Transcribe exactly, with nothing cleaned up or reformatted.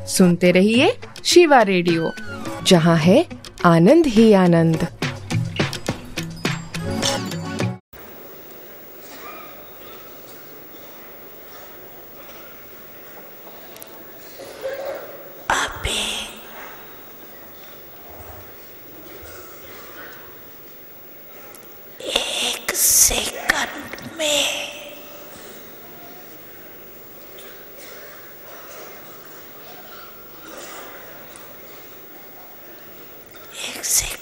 सुनते रहिए शिवा रेडियो, जहाँ है आनंद ही आनंद। सेकंड में एक सेकंड